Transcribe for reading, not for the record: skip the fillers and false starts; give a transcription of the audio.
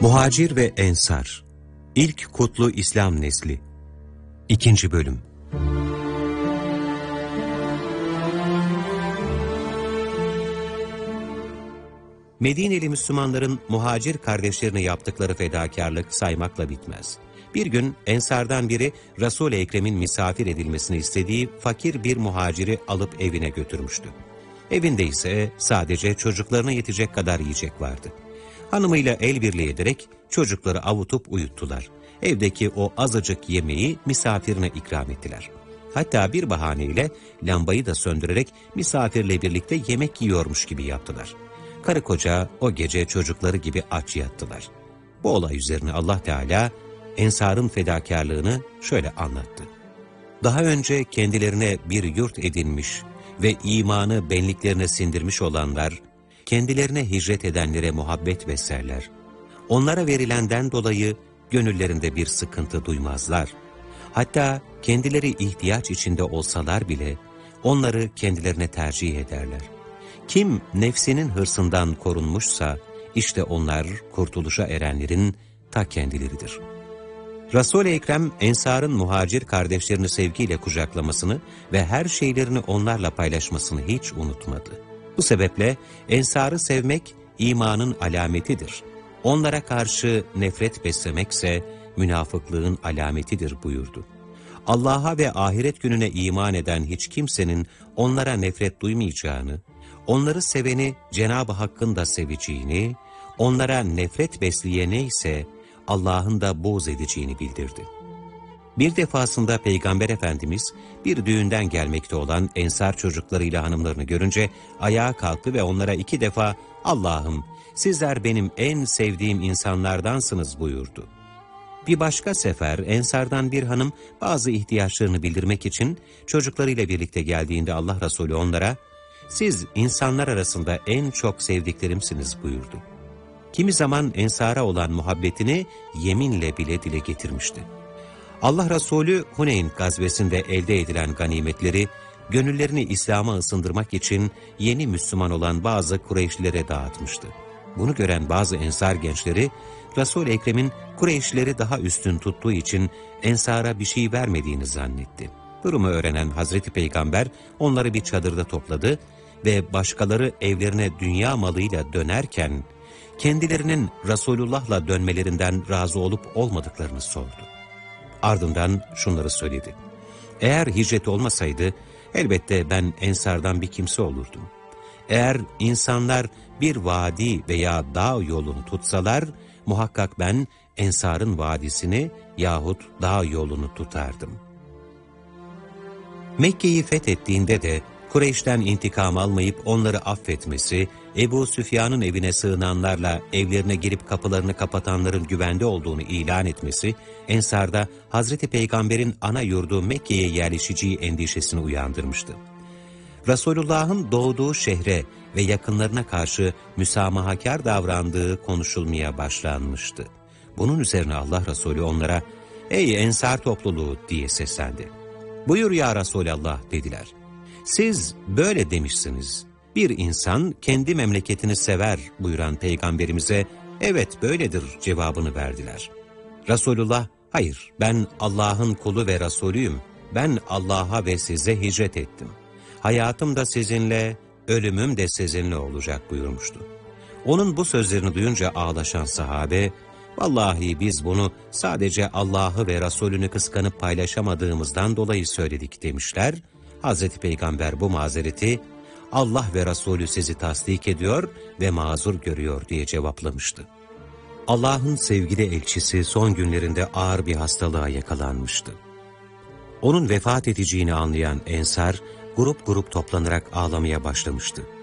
Muhacir ve Ensar, İlk Kutlu İslam Nesli. 2. Bölüm. Medineli Müslümanların muhacir kardeşlerine yaptıkları fedakarlık saymakla bitmez. Bir gün Ensardan biri Resul-i Ekrem'in misafir edilmesini istediği fakir bir muhaciri alıp evine götürmüştü. Evinde ise sadece çocuklarına yetecek kadar yiyecek vardı. Hanımıyla el birliği ederek çocukları avutup uyuttular. Evdeki o azıcık yemeği misafirine ikram ettiler. Hatta bir bahaneyle lambayı da söndürerek misafirle birlikte yemek yiyormuş gibi yaptılar. Karı koca o gece çocukları gibi aç yattılar. Bu olay üzerine Allah Teala Ensar'ın fedakarlığını şöyle anlattı. Daha önce kendilerine bir yurt edinmiş ve imanı benliklerine sindirmiş olanlar, kendilerine hicret edenlere muhabbet beslerler. Onlara verilenden dolayı gönüllerinde bir sıkıntı duymazlar. Hatta kendileri ihtiyaç içinde olsalar bile onları kendilerine tercih ederler. Kim nefsinin hırsından korunmuşsa, işte onlar kurtuluşa erenlerin ta kendileridir. Resul-i Ekrem, Ensar'ın muhacir kardeşlerini sevgiyle kucaklamasını ve her şeylerini onlarla paylaşmasını hiç unutmadı. Bu sebeple Ensar'ı sevmek imanın alametidir. Onlara karşı nefret beslemekse münafıklığın alametidir buyurdu. Allah'a ve ahiret gününe iman eden hiç kimsenin onlara nefret duymayacağını, onları seveni Cenab-ı Hakk'ın da seveceğini, onlara nefret besleyene ise Allah'ın da buğz edeceğini bildirdi. Bir defasında Peygamber Efendimiz bir düğünden gelmekte olan Ensar çocuklarıyla hanımlarını görünce ayağa kalktı ve onlara 2 defa "Allah'ım, sizler benim en sevdiğim insanlardansınız" buyurdu. Bir başka sefer Ensardan bir hanım bazı ihtiyaçlarını bildirmek için çocuklarıyla birlikte geldiğinde Allah Resulü onlara "Siz insanlar arasında en çok sevdiklerimsiniz" buyurdu. Kimi zaman Ensar'a olan muhabbetini yeminle bile dile getirmişti. Allah Resulü Huneyn gazvesinde elde edilen ganimetleri gönüllerini İslam'a ısındırmak için yeni Müslüman olan bazı Kureyşlilere dağıtmıştı. Bunu gören bazı Ensar gençleri Resul-i Ekrem'in Kureyşlileri daha üstün tuttuğu için Ensar'a bir şey vermediğini zannetti. Durumu öğrenen Hazreti Peygamber onları bir çadırda topladı ve başkaları evlerine dünya malıyla dönerken kendilerinin Resulullah'la dönmelerinden razı olup olmadıklarını sordu. Ardından şunları söyledi. Eğer hicret olmasaydı elbette ben Ensardan bir kimse olurdum. Eğer insanlar bir vadi veya dağ yolunu tutsalar muhakkak ben Ensar'ın vadisini yahut dağ yolunu tutardım. Mekke'yi fethettiğinde de Kureyş'ten intikam almayıp onları affetmesi, Ebu Süfyan'ın evine sığınanlarla evlerine girip kapılarını kapatanların güvende olduğunu ilan etmesi, Ensar'da Hazreti Peygamber'in ana yurdu Mekke'ye yerleşeceği endişesini uyandırmıştı. Resulullah'ın doğduğu şehre ve yakınlarına karşı müsamahakar davrandığı konuşulmaya başlanmıştı. Bunun üzerine Allah Resulü onlara, "Ey Ensar topluluğu" diye seslendi. "Buyur ya Resulallah" dediler. "Siz böyle demişsiniz. Bir insan kendi memleketini sever" buyuran Peygamberimize "Evet böyledir" cevabını verdiler. Resulullah, "Hayır, ben Allah'ın kulu ve Resulüyüm. Ben Allah'a ve size hicret ettim. Hayatım da sizinle, ölümüm de sizinle olacak" buyurmuştu. Onun bu sözlerini duyunca ağlaşan sahabe, "Vallahi biz bunu sadece Allah'ı ve Resulünü kıskanıp paylaşamadığımızdan dolayı söyledik" demişler. Hazreti Peygamber bu mazereti Allah ve Resulü sizi tasdik ediyor ve mazur görüyor diye cevaplamıştı. Allah'ın sevgili elçisi son günlerinde ağır bir hastalığa yakalanmıştı. Onun vefat edeceğini anlayan Ensar grup grup toplanarak ağlamaya başlamıştı.